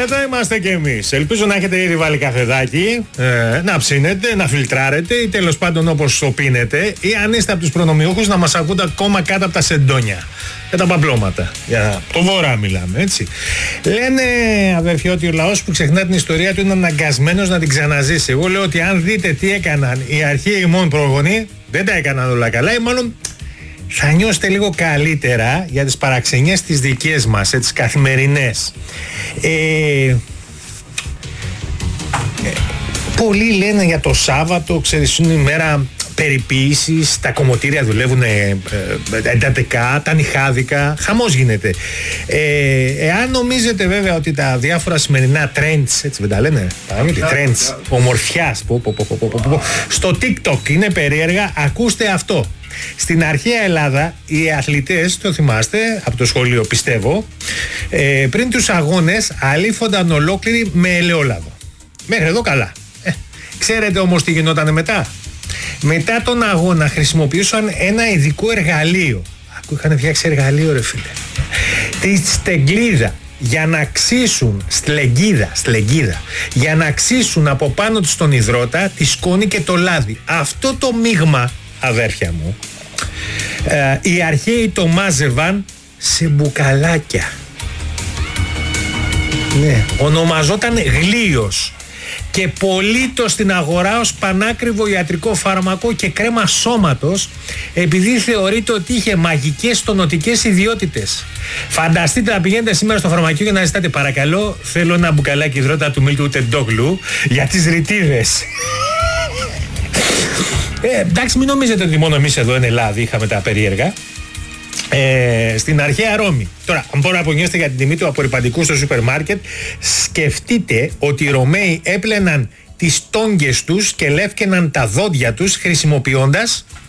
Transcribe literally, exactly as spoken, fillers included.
εδώ είμαστε κι εμείς. Ελπίζω να έχετε ήδη βάλει καφεδάκι, ε, να ψήνετε, να φιλτράρετε ή τέλος πάντων όπως το πίνετε, ή αν είστε από τους προνομιούχους να μας ακούτε ακόμα κάτω από τα σεντόνια και τα παπλώματα. Για το βορρά μιλάμε, έτσι. Λένε, αδερφοί, ότι ο λαός που ξεχνά την ιστορία του είναι αναγκασμένος να την ξαναζήσει. Εγώ λέω ότι αν δείτε τι έκαναν οι αρχαίοι μόνοι προγονείς, δεν τα έκαναν όλα καλά, ή μάλλον θα νιώσετε λίγο καλύτερα για τις παραξενιές τις δικές μας, τις καθημερινές. Ε, ε, πολλοί λένε για το Σάββατο, ξέρεις, είναι η μέρα περιποίησης, τα κομμωτήρια δουλεύουν ε, ε, εντατικά, τα νυχάδικα, χαμός γίνεται. Ε, εάν νομίζετε βέβαια ότι τα διάφορα σημερινά trends, έτσι δεν τα λένε, τα trends ομορφιάς, πω, πω, πω, πω, πω, πω, στο TikTok είναι περίεργα, ακούστε αυτό. Στην αρχαία Ελλάδα οι αθλητές, το θυμάστε από το σχολείο πιστεύω, ε, πριν τους αγώνες αλήφονταν ολόκληροι με ελαιόλαδο. Μέχρι εδώ καλά. Ε, ξέρετε όμως τι γινόταν μετά? Μετά τον αγώνα χρησιμοποιούσαν ένα ειδικό εργαλείο. Ακού, είχαν φτιάξει εργαλείο, ρε φίλε. Τη στεγκλίδα, για να ξύσουν, στλεγγίδα, στλεγγίδα, για να ξύσουν από πάνω τους τον υδρότα, τη σκόνη και το λάδι. Αυτό το μείγμα, αδέρφια μου, ε, οι αρχαίοι το μάζευαν σε μπουκαλάκια. Ναι, ονομαζόταν γλίος και πωλείτο στην αγορά ως πανάκριβο ιατρικό φάρμακο και κρέμα σώματος, επειδή θεωρείται ότι είχε μαγικές τονωτικές ιδιότητες. Φανταστείτε να πηγαίνετε σήμερα στο φαρμακείο και να ζητάτε, παρακαλώ, θέλω ένα μπουκαλάκι υδρότα του Μίλτου Τεντόγλου για τις ρητίδες. Ε, εντάξει, μην νομίζετε ότι μόνο εμείς εδώ εν Ελλάδα είχαμε τα περίεργα. Ε, στην αρχαία Ρώμη. Τώρα, αν μπορείτε να απογνώσετε για την τιμή του απορρυπαντικού στο σούπερ μάρκετ, σκεφτείτε ότι οι Ρωμαίοι έπλαιναν τις τόγκες τους και λεύκαιναν τα δόντια τους χρησιμοποιώντας